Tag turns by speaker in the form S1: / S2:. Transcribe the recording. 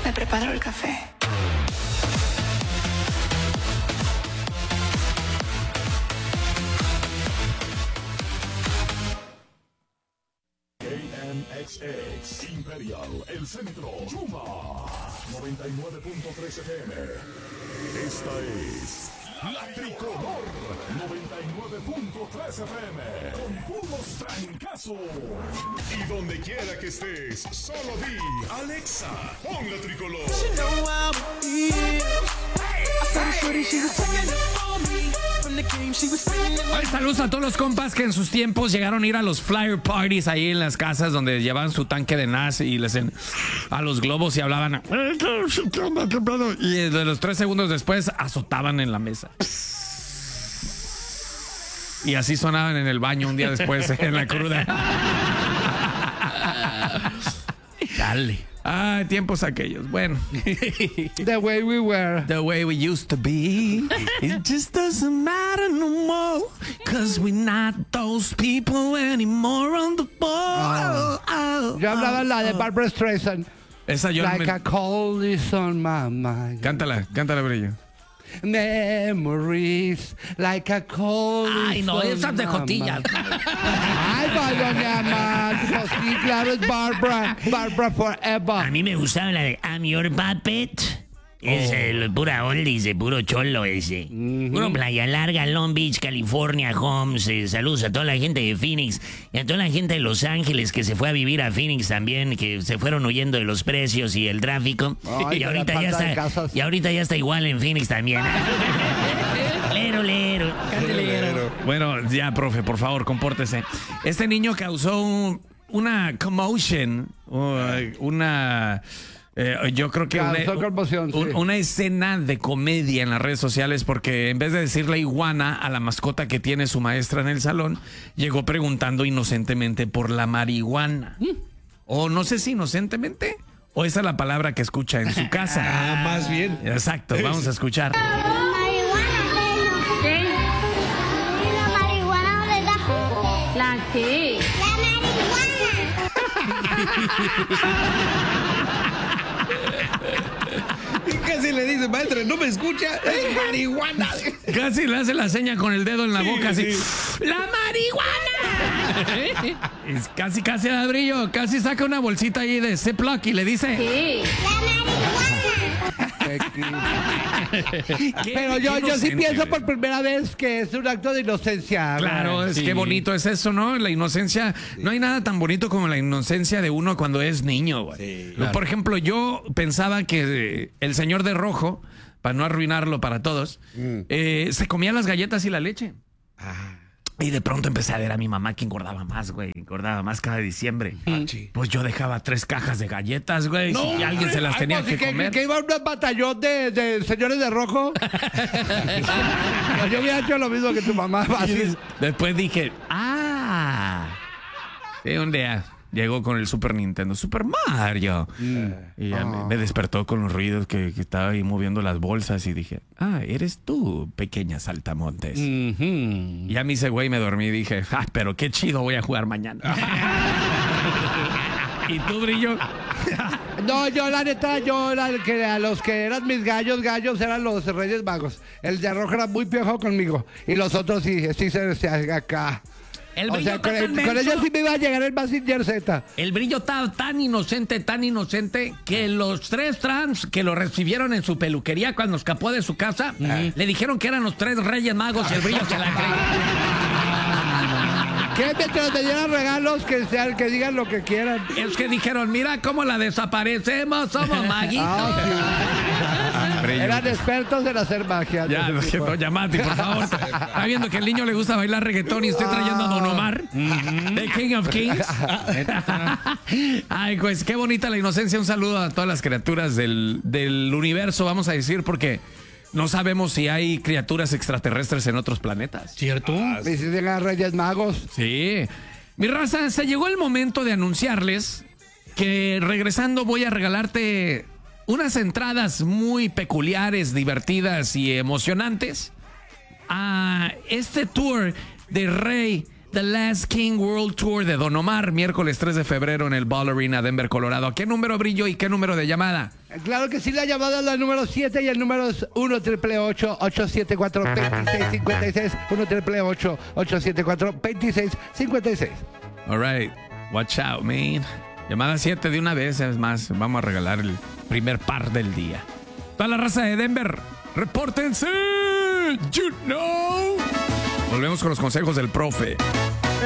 S1: me preparo el café.
S2: KMXX Imperial, El Centro, Yuma, 99.3 FM. Esta es La Tricolor, 99.3 FM, con puros trancazos. Y donde quiera que estés, solo di, Alexa, pon La Tricolor.
S3: Ay, saludos a todos los compas que en sus tiempos llegaron a ir a los flyer parties ahí en las casas donde llevaban su tanque de NAS y les a los globos y hablaban. Y de los 3 segundos después azotaban en la mesa. Y así sonaban en el baño un día después en la cruda. Dale. Ah, tiempos aquellos. Bueno.
S4: The way we were.
S3: The way we used to be. It just doesn't matter no more. Cause we're not those people anymore on the ball.
S4: Yo hablaba la de Barbra Streisand.
S3: Esa yo
S4: Like a cold is on my mind.
S3: Cántala, Brillo.
S4: Memories like a cold.
S5: Ay, no, esas de jotillas.
S4: Ay, vaya, mi amor. Pues sí, claro, es Barbra forever.
S5: A mí me gustaba la de I'm Your Puppet. Es pura oldies, de puro cholo ese. Puro Playa Larga, Long Beach, California, Homes. Saludos a toda la gente de Phoenix y a toda la gente de Los Ángeles que se fue a vivir a Phoenix también, que se fueron huyendo de los precios y el tráfico.
S4: Ay,
S5: y ahorita ya está igual en Phoenix también. Lero.
S3: Bueno, ya, profe, por favor, compórtese. Este niño causó una commotion, yo creo que una escena de comedia en las redes sociales, porque en vez de decirle iguana a la mascota que tiene su maestra en el salón, llegó preguntando inocentemente por la marihuana. O no sé si inocentemente, o esa es la palabra que escucha en su casa.
S6: Más bien.
S3: Exacto, vamos a escuchar.
S7: ¿Qué? ¿Y la marihuana dónde está? ¿La qué? ¡La marihuana!
S6: Y casi le dice, maestra, no me escucha, es marihuana.
S3: Casi le hace la seña con el dedo en la boca, así. ¡La marihuana! Casi da Brillo, casi saca una bolsita ahí de Ziploc y le dice.
S7: Sí. ¡La marihuana!
S4: Pero yo sí pienso por primera vez que es un acto de inocencia.
S3: Claro, es que bonito es eso, ¿no? La inocencia, no hay nada tan bonito como la inocencia de uno cuando es niño, güey. Sí, claro. Por ejemplo, yo pensaba que el señor de rojo, para no arruinarlo para todos, se comía las galletas y la leche. Y de pronto empecé a ver a mi mamá que engordaba más, güey. Engordaba más cada diciembre. Pues yo dejaba 3 cajas de galletas, güey. No, si alguien se las tenía que comer.
S4: ¿Que iba un batallón de señores de rojo? Yo hubiera hecho lo mismo que tu mamá.
S3: Después dije, sí, un día llegó con el Super Nintendo, Super Mario. Y ya me despertó con los ruidos que estaba ahí moviendo las bolsas y dije, eres tú, pequeña saltamontes. Y a mí ese güey me dormí y dije, pero qué chido, voy a jugar mañana. ¿Y tú, Brillo?
S4: No, yo la neta, a los que eran mis gallos eran los Reyes Magos. El de rojo era muy piojo conmigo. Y los otros sí se acá. O sea, con ellos sí me iba a llegar el Mazinger Z.
S5: El Brillo estaba tan inocente, que los 3 trans que lo recibieron en su peluquería cuando escapó de su casa, le dijeron que eran los 3 Reyes Magos y el Brillo se la creyó.
S4: Que mientras me dieran regalos, que digan lo que quieran.
S5: Es que dijeron, mira cómo la desaparecemos, somos maguitos.
S4: Eran expertos en hacer magia.
S3: Ya, doña Mati, por favor. Está viendo que al niño le gusta bailar reggaetón y estoy trayendo a Don Omar, The King of Kings. Ay, pues qué bonita la inocencia. Un saludo a todas las criaturas del universo, vamos a decir, porque no sabemos si hay criaturas extraterrestres en otros planetas.
S6: ¿Cierto?
S4: Y si llegan Reyes Magos.
S3: Sí. Mi raza, se llegó el momento de anunciarles que regresando voy a regalarte unas entradas muy peculiares, divertidas y emocionantes a este tour de Rey The Last King World Tour de Don Omar, miércoles 3 de febrero en el Ball Arena, Denver, Colorado. ¿A qué número brillo y qué número de llamada?
S4: Claro que sí, la llamada es la número 7 y el número es 1-888-874-2656. 1-888-874-2656.
S3: All right, watch out, man. Llamada 7 de una vez, es más, vamos a regalar el primer par del día. Toda la raza de Denver, repórtense. You know. Volvemos con los consejos del profe.